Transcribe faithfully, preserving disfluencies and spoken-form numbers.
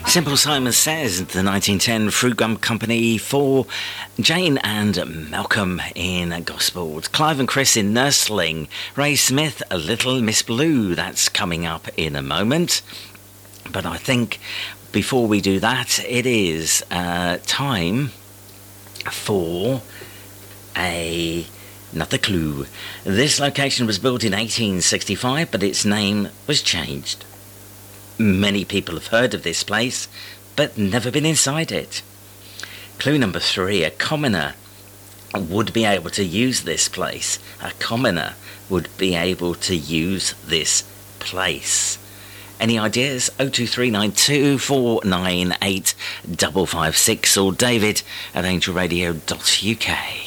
Simple Simon Says, the nineteen ten Fruit Gum Company for Jane and Malcolm in Gospels. Clive and Chris in Nursling. Ray Smith, A Little Miss Blue. That's coming up in a moment. But I think before we do that, it is uh, time for a... another clue. This location was built in eighteen sixty-five, but its name was changed. Many people have heard of this place, but never been inside it. Clue number three, a commoner would be able to use this place. A commoner would be able to use this place. Any ideas? oh two three nine two four nine eight five five six or david at angel radio dot u k.